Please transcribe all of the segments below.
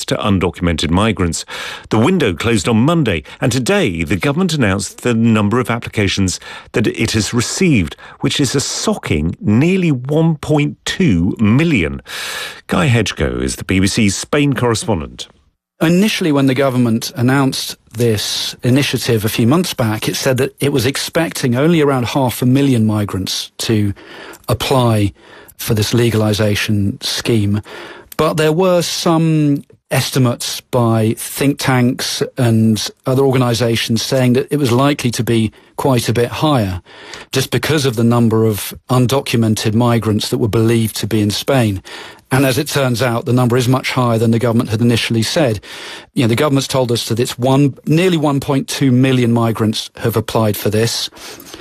to undocumented migrants. The window closed on Monday, and today the government announced the number of applications that it has received, which is a shocking nearly 1.2 million. Guy Hedgecoe is the BBC's Spain correspondent. Initially, when the government announced this initiative a few months back, it said that it was expecting only around 500,000 migrants to apply for this legalisation scheme. But there were some estimates by think tanks and other organisations saying that it was likely to be quite a bit higher, just because of the number of undocumented migrants that were believed to be in Spain. And as it turns out, the number is much higher than the government had initially said. You know, the government's told us that it's nearly 1.2 million migrants have applied for this,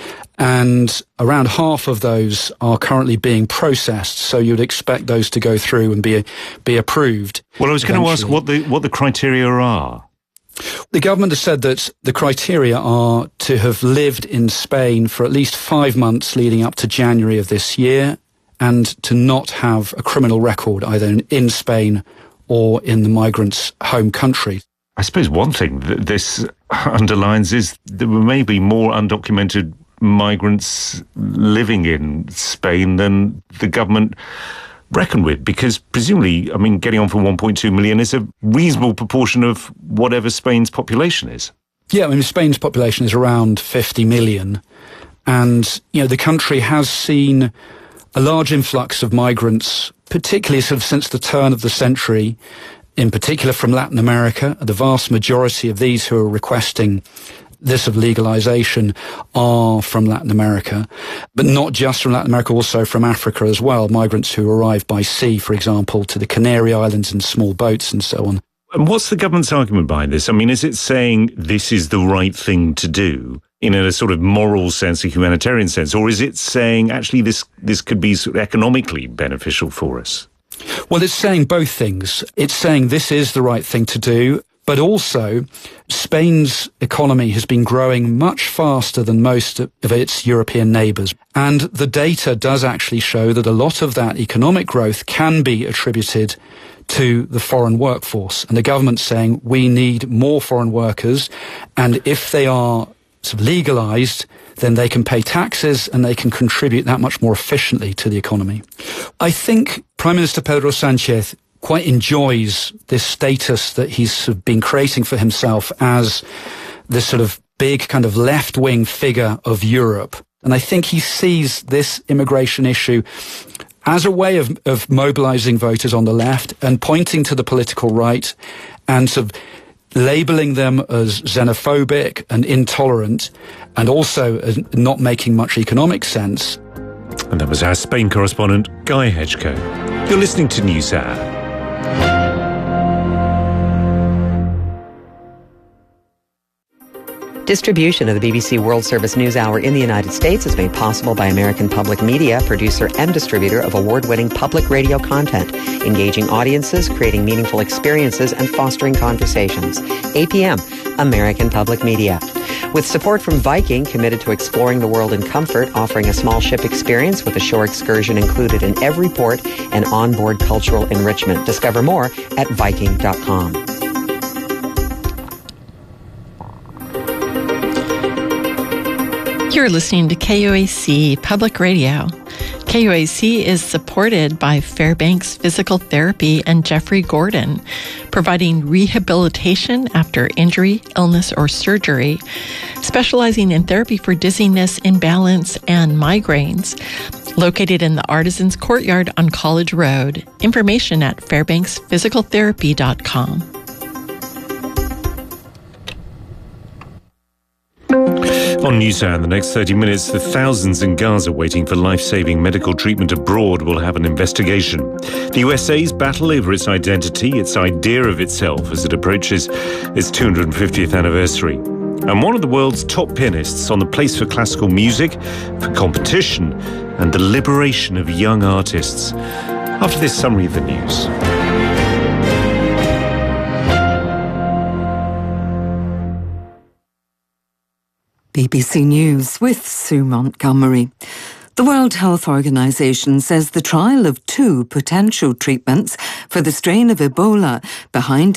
and around half of those are currently being processed. So you'd expect those to go through and be approved. Well, I was going to ask what the criteria are. The government has said that the criteria are to have lived in Spain for at least 5 months leading up to January of this year, and to not have a criminal record either in Spain or in the migrant's home country. I suppose one thing that this underlines is there may be more undocumented migrants living in Spain than the government reckoned with, because presumably, I mean, getting on for 1.2 million is a reasonable proportion of whatever Spain's population is. Yeah, I mean, Spain's population is around 50 million. And, you know, the country has seen a large influx of migrants, particularly sort of since the turn of the century, in particular from Latin America. The vast majority of these who are requesting this of legalisation are from Latin America, but not just from Latin America, also from Africa as well. Migrants who arrive by sea, for example, to the Canary Islands in small boats and so on. And what's the government's argument behind this? I mean, is it saying this is the right thing to do in a sort of moral sense, a humanitarian sense, or is it saying actually this could be sort of economically beneficial for us? Well, it's saying both things. It's saying this is the right thing to do, but also Spain's economy has been growing much faster than most of its European neighbours. And the data does actually show that a lot of that economic growth can be attributed to the foreign workforce. And the government's saying we need more foreign workers, and if they are sort of legalised, then they can pay taxes and they can contribute that much more efficiently to the economy. I think Prime Minister Pedro Sánchez quite enjoys this status that he's sort of been creating for himself as this sort of big kind of left-wing figure of Europe. And I think he sees this immigration issue as a way of mobilising voters on the left and pointing to the political right and sort of labelling them as xenophobic and intolerant, and also as not making much economic sense. And that was our Spain correspondent, Guy Hedgecoe. You're listening to NewsHour. Distribution of the BBC World Service News Hour in the United States is made possible by American Public Media, producer and distributor of award-winning public radio content, engaging audiences, creating meaningful experiences, and fostering conversations. APM, American Public Media. With support from Viking, committed to exploring the world in comfort, offering a small ship experience with a shore excursion included in every port and onboard cultural enrichment. Discover more at Viking.com. You're listening to KUAC Public Radio. KUAC is supported by Fairbanks Physical Therapy and Jeffrey Gordon, providing rehabilitation after injury, illness, or surgery, specializing in therapy for dizziness, imbalance, and migraines. Located in the Artisans Courtyard on College Road. Information at fairbanksphysicaltherapy.com. On NewsHour in the next 30 minutes, the thousands in Gaza waiting for life-saving medical treatment abroad will have an investigation. The USA's battle over its identity, its idea of itself as it approaches its 250th anniversary. And one of the world's top pianists on the place for classical music, for competition, and the liberation of young artists. After this summary of the news. BBC News with Sue Montgomery. The World Health Organization says the trial of 2 potential treatments for the strain of Ebola behind